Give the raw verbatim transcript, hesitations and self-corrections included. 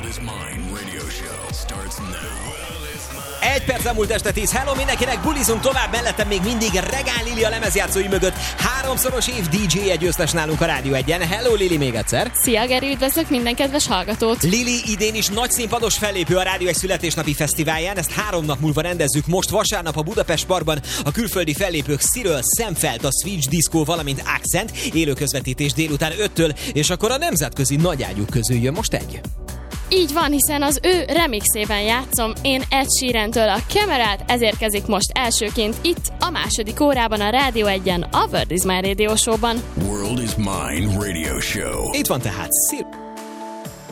is Mine Radio Show starts now. Egy perc elmúlt este tíz. Hello mindenkinek, bulizunk tovább, mellettem még mindig Regál Lili a lemezjátszói mögött. Háromszoros év dé dzsé győztes nálunk a Rádió egyen. Hello Lili még egyszer. Szia Geri, üdvözlök minden kedves hallgatót. Lili idén is nagy színpados fellépő a Rádió egy születésnapi fesztiválján. Ezt három nap múlva rendezzük most vasárnap a Budapest Parkban. A külföldi fellépők Cyril, Szemfeld, a Switch Disco, valamint Accent. Élő közvetítés délután öttől, és akkor a nemzetközi nagyágyúk közül jön most egy. Így van, hiszen az ő remixében játszom én Ed Sheerantől a Camerát, ez érkezik most elsőként itt a második órában a Rádió egyen, a World is Mine Radio Show-ban. World is Mine Radio Show. Itt van tehát Cyril.